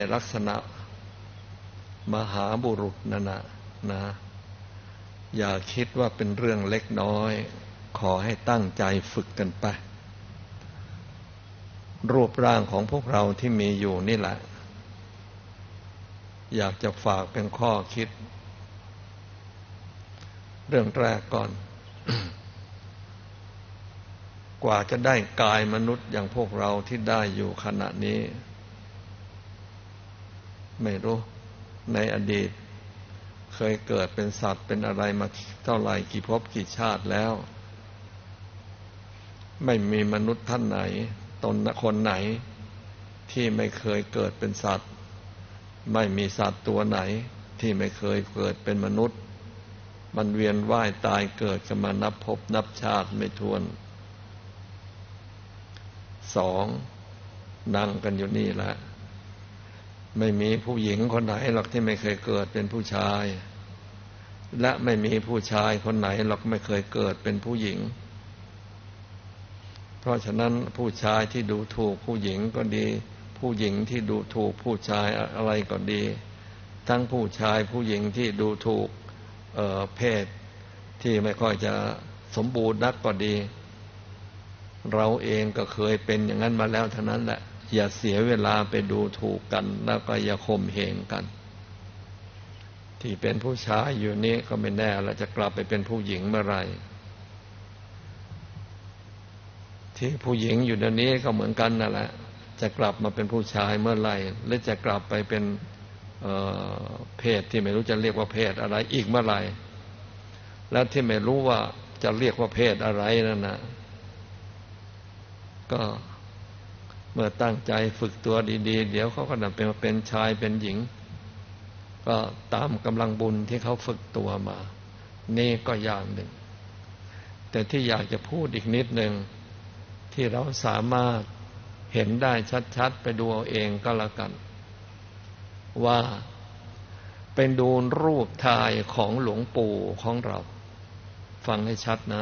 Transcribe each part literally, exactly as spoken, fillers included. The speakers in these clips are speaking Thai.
ลักษณะมหาบุรุษนั่นนะนะอย่าคิดว่าเป็นเรื่องเล็กน้อยขอให้ตั้งใจฝึกกันไปรูปร่างของพวกเราที่มีอยู่นี่แหละอยากจะฝากเป็นข้อคิดเรื่องแรกก่อน กว่าจะได้กายมนุษย์อย่างพวกเราที่ได้อยู่ขณะนี้ไม่รู้ในอดีตเคยเกิดเป็นสัตว์เป็นอะไรมาเท่าไหร่กี่ภพกี่ชาติแล้วไม่มีมนุษย์ท่านไหนตนคนไหนที่ไม่เคยเกิดเป็นสัตว์ไม่มีสัตว์ตัวไหนที่ไม่เคยเกิดเป็นมนุษย์มันเวียนว่ายตายเกิดกันมานับภพนับชาติไม่ถ้วนสองนั่งกันอยู่นี่แหละไม่มีผู้หญิงคนไหนหรอกที่ไม่เคยเกิดเป็นผู้ชายและไม่มีผู้ชายคนไหนหรอกไม่เคยเกิดเป็นผู้หญิงเพราะฉะนั้นผู้ชายที่ดูถูกผู้หญิงก็ดีผู้หญิงที่ดูถูกผู้ชายอะไรก็ดีทั้งผู้ชายผู้หญิงที่ดูถูกเอ่อเพศที่ไม่ค่อยจะสมบูรณ์นักก็ดีเราเองก็เคยเป็นอย่างนั้นมาแล้วเท่านั้นแหละอย่าเสียเวลาไปดูถูกกันแล้วก็อย่าข่มเหงกันที่เป็นผู้ชายอยู่นี้ก็ไม่แน่เราจะกลับไปเป็นผู้หญิงเมื่อไหร่ที่ผู้หญิงอยู่เดี๋ยวนี้ก็เหมือนกันนั่นแหละจะกลับมาเป็นผู้ชายเมื่อไหร่หรือจะกลับไปเป็นเอ่อเพศที่ไม่รู้จะเรียกว่าเพศอะไรอีกเมื่อไหร่แล้วที่ไม่รู้ว่าจะเรียกว่าเพศอะไรนั่นนะก็เมื่อตั้งใจฝึกตัวดีๆเดี๋ยวเขาก็นำเป็นเป็นชายเป็นหญิงก็ตามกำลังบุญที่เขาฝึกตัวมานี่ก็อย่างหนึ่งแต่ที่อยากจะพูดอีกนิดหนึ่งที่เราสามารถเห็นได้ชัดๆไปดูเอาเองก็แล้วกันว่าเป็นดูรูปถ่ายของหลวงปู่ของเราฟังให้ชัดนะ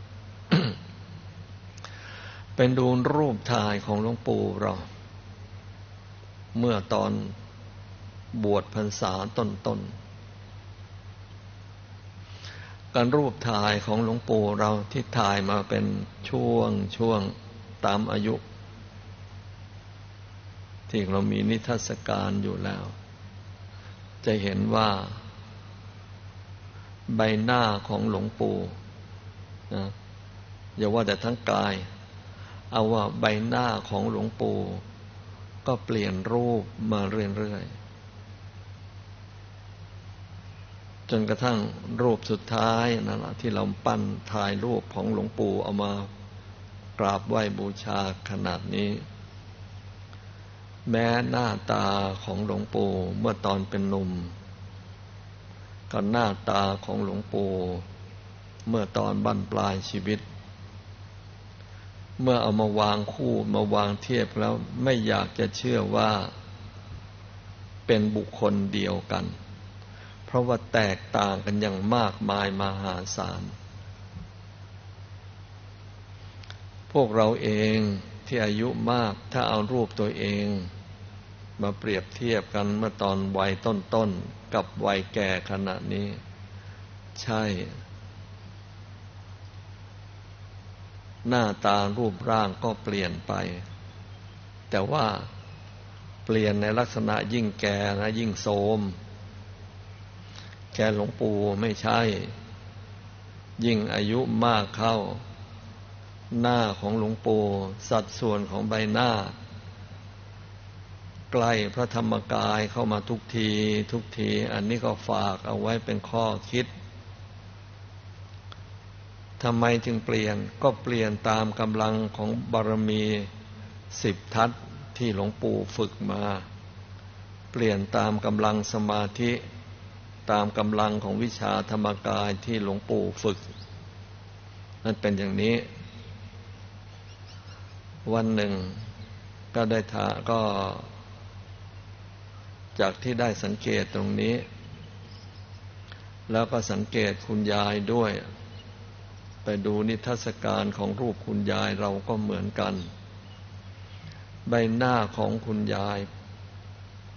เป็นดูรูปถ่ายของหลวงปู่เราเมื่อตอนบวชพรรษาต้นๆการรูปถ่ายของหลวงปู่เราที่ถ่ายมาเป็นช่วงช่วงตามอายุที่เรามีนิทรรศการอยู่แล้วจะเห็นว่าใบหน้าของหลวงปู่นะอย่าว่าแต่ทั้งกายเอาว่าใบหน้าของหลวงปู่ก็เปลี่ยนรูปมาเรื่อยๆจนกระทั่งรูปสุดท้ายนั่นแหละที่เราปั้นถ่ายรูปของหลวงปู่เอามากราบไหว้บูชาขนาดนี้แม้หน้าตาของหลวงปู่เมื่อตอนเป็นหนุ่มกับหน้าตาของหลวงปู่เมื่อตอนบั้นปลายชีวิตเมื่อเอามาวางคู่มาวางเทียบแล้วไม่อยากจะเชื่อว่าเป็นบุคคลเดียวกันเพราะว่าแตกต่างกันอย่างมากมายมหาศาลพวกเราเองที่อายุมากถ้าเอารูปตัวเองมาเปรียบเทียบกันเมื่อตอนวัยต้นๆกับวัยแก่ขณะนี้ใช่หน้าตารูปร่างก็เปลี่ยนไปแต่ว่าเปลี่ยนในลักษณะยิ่งแก่นะยิ่งโทรมแกหลวงปู่ไม่ใช่ยิ่งอายุมากเข้าหน้าของหลวงปู่สัดส่วนของใบหน้าใกล้พระธรรมกายเข้ามาทุกทีทุกทีอันนี้ก็ฝากเอาไว้เป็นข้อคิดทำไมจึงเปลี่ยนก็เปลี่ยนตามกำลังของบารมีสิบทัศที่หลวงปู่ฝึกมาเปลี่ยนตามกำลังสมาธิตามกำลังของวิชาธรรมกายที่หลวงปู่ฝึกนั่นเป็นอย่างนี้วันหนึ่งก็ได้ถาก็จากที่ได้สังเกตตรงนี้แล้วก็สังเกตคุณยายด้วยไปดูนิทรรศการของรูปคุณยายเราก็เหมือนกันใบหน้าของคุณยาย